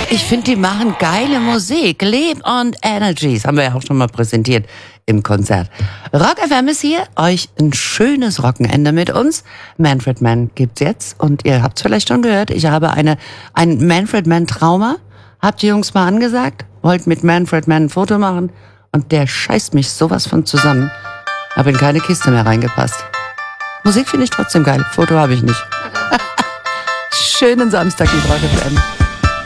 Ich finde, die machen geile Musik. Leb und Energies haben wir ja auch schon mal präsentiert im Konzert. Rock FM ist hier. Euch ein schönes Wochenende mit uns. Manfred Mann gibt's jetzt. Und ihr habt's vielleicht schon gehört. Ich habe ein Manfred Mann Trauma. Habt die Jungs mal angesagt. Wollt mit Manfred Mann ein Foto machen. Und der scheißt mich sowas von zusammen. Hab in keine Kiste mehr reingepasst. Musik finde ich trotzdem geil. Foto habe ich nicht. Schönen Samstag mit Rock FM.